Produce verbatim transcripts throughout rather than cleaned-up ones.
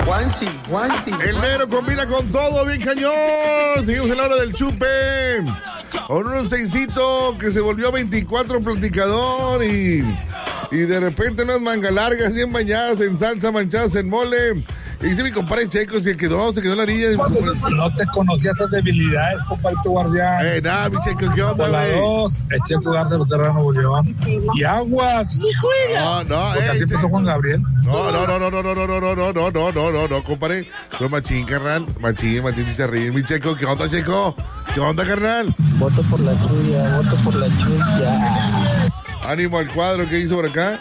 Juansi, Juansi. El negro combina con todo, bien cañón. Seguimos en la hora del chupe. Con un seisito que se volvió veinticuatro platicador y, y de repente unas mangas largas bien bañadas en salsa, manchadas en mole. Y dice mi compadre Checo, si quedó, se quedó en la orilla. No te conocía esas debilidades, compadre guardián. Eh, nada, mi Checo, ¿qué onda, Por la güey? dos, el Checo Garza de los Terranos Bolívar. Y aguas. No, no, Porque eh. así empezó Juan Gabriel. No, no, no, no, no, no, no, no, no, no, no, no, no, no, no, compadre. No, machín, carnal. Machín, machín, chicharrín. Mi Checo, ¿qué onda, Checo? ¿Qué onda, carnal? Voto por la chuya, voto por la chuya. Ánimo al cuadro, ¿qué hizo por acá?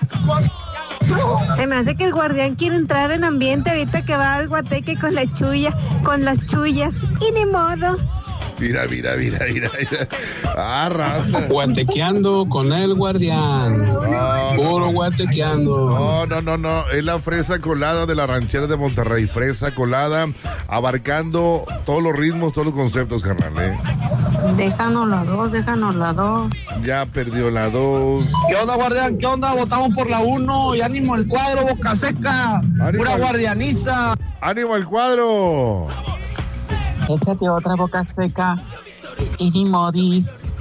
Se me hace que el guardián quiere entrar en ambiente ahorita que va al guateque con la chuya, con las chuyas. Y ni modo. Mira, mira, mira, mira, mira. Ah, raza. Guatequeando con el guardián. No, Puro guatequeando. No, no, no, no. Es la fresa colada de la ranchera de Monterrey. Fresa colada, abarcando todos los ritmos, todos los conceptos, carnal, ¿eh? Déjanos la dos, déjanos la dos. Ya perdió la dos. ¿Qué onda, guardián? ¿Qué onda? Votamos por la uno y ánimo el cuadro, boca seca. Ánimo Pura al- guardianiza. ¡Ánimo al cuadro! Échate otra boca seca y ni modis.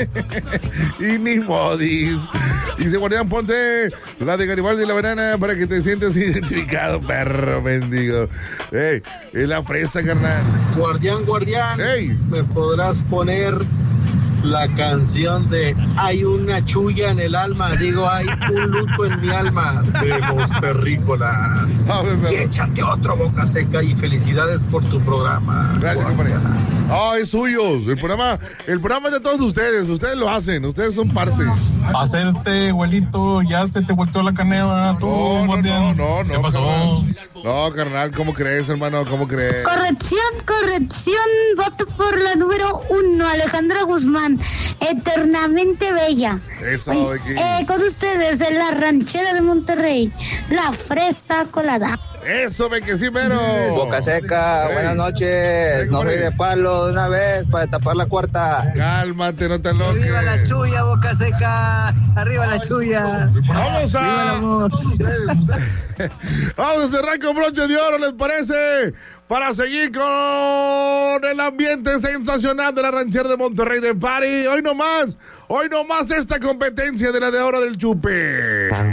Y ni modis. Dice Guardián, ponte la de Garibaldi y la banana para que te sientas identificado, perro mendigo. Ey, es la fresa, carnal. Guardián, guardián. Ey. ¿Me podrás poner la canción de Hay una chulla en el alma? Digo, hay un luto en mi alma de los terrícolas. A ver, perro. Y échate otro, boca seca, y felicidades por tu programa. Gracias, compadre. Guardián. Ah, es suyo. El programa, el programa es de todos ustedes. Ustedes lo hacen. Ustedes son parte. Hacerte, abuelito, ya se te volteó la canela, tú, No, no, guardián. no, no, ¿Qué pasó? carnal. No, carnal, ¿cómo crees, hermano? ¿Cómo crees? Corrección, corrección. Voto por la número uno, Alejandra Guzmán. Eternamente bella. Eso, Oye, Becky. eh, con ustedes en la ranchera de Monterrey, la fresa colada. Eso, ve que sí, pero. Boca seca, Ey. buenas noches. Ey, No soy compadre. de palo de una vez para tapar la cuarta. Cálmate, no te aloques. Arriba la chuya, boca seca. Arriba la chuya. Vamos Viva el a. amor. Vamos a cerrar con broche de oro, ¿les parece? Para seguir con el ambiente sensacional de la ranchera de Monterrey de Party. Hoy nomás, hoy nomás esta competencia de la de oro del chupe.